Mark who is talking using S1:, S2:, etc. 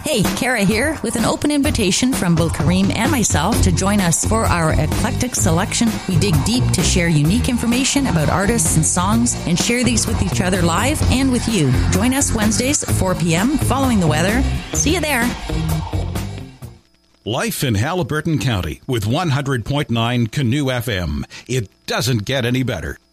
S1: Hey, Kara here with an open invitation from both Kareem and myself to join us for our eclectic selection. We dig deep to share unique information about artists and songs and share these with each other live and with you. Join us Wednesdays at 4 p.m. following the weather. See you there.
S2: Life in Haliburton County with 100.9 Canoe FM. It doesn't get any better.